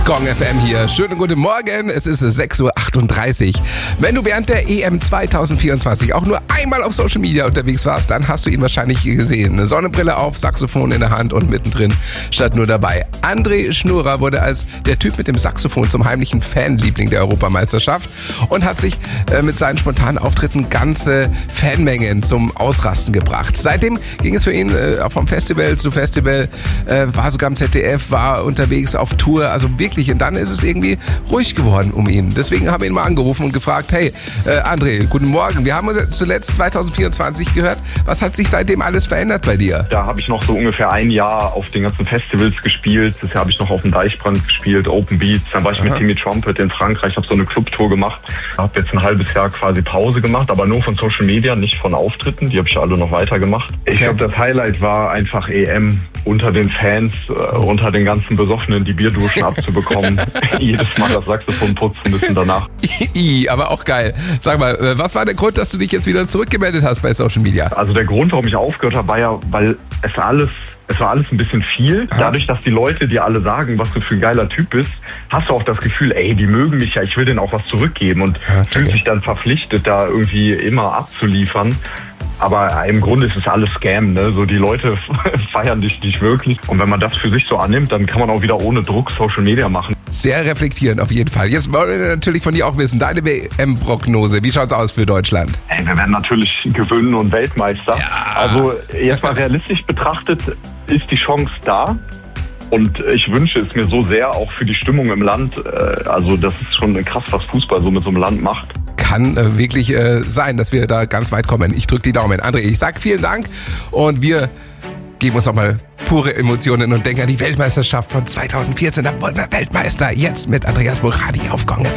Gong FM hier. Schönen guten Morgen. Es ist 6:38 Uhr. Wenn du während der EM 2024 auch nur einmal auf Social Media unterwegs warst, dann hast du ihn wahrscheinlich gesehen. Eine Sonnenbrille auf, Saxophon in der Hand und mittendrin stand nur dabei. André Schnurrer wurde als der Typ mit dem Saxophon zum heimlichen Fanliebling der Europameisterschaft und hat sich mit seinen spontanen Auftritten ganze Fanmengen zum Ausrasten gebracht. Seitdem ging es für ihn vom Festival zu Festival, war sogar im ZDF, war unterwegs auf Tour, also wirklich. Und dann ist es irgendwie ruhig geworden um ihn. Deswegen haben wir ihn mal angerufen und gefragt, hey, André, guten Morgen. Wir haben uns zuletzt 2024 gehört. Was hat sich seitdem alles verändert bei dir? Da habe ich noch so ungefähr ein Jahr auf den ganzen Festivals gespielt. Das Jahr habe ich noch auf dem Deichbrand gespielt, Open Beats. Dann war ich mit Timmy Trumpet in Frankreich, habe so eine Clubtour gemacht. Habe jetzt ein halbes Jahr quasi Pause gemacht, aber nur von Social Media, nicht von Auftritten. Die habe ich alle noch weitergemacht. Ich glaube, das Highlight war einfach EM unter den Fans, unter den ganzen Besoffenen die Bierduschen abzubekommen. Jedes Mal das Saxophon putzen müssen danach. Aber auch geil. Sag mal, was war der Grund, dass du dich jetzt wieder zurückgemeldet hast bei Social Media? Also der Grund, warum ich aufgehört habe, war ja, weil es war alles ein bisschen viel. Dadurch, dass die Leute dir alle sagen, was du für ein geiler Typ bist, hast du auch das Gefühl, ey, die mögen mich ja, ich will denen auch was zurückgeben und fühlt sich dann verpflichtet, da irgendwie immer abzuliefern. Aber im Grunde ist es alles Scam, ne? So, die Leute feiern dich nicht wirklich. Und wenn man das für sich so annimmt, dann kann man auch wieder ohne Druck Social Media machen. Sehr reflektierend auf jeden Fall. Jetzt wollen wir natürlich von dir auch wissen, deine WM-Prognose, wie schaut's aus für Deutschland? Hey, wir werden natürlich gewinnen und Weltmeister. Ja. Also jetzt mal realistisch betrachtet ist die Chance da. Und ich wünsche es mir so sehr, auch für die Stimmung im Land. Also das ist schon krass, was Fußball so mit so einem Land macht. Kann wirklich sein, dass wir da ganz weit kommen. Ich drücke die Daumen. André, ich sag vielen Dank und wir geben uns nochmal pure Emotionen und denken an die Weltmeisterschaft von 2014. Da wurden wir Weltmeister. Jetzt mit Andreas Burchadi auf Gong FM.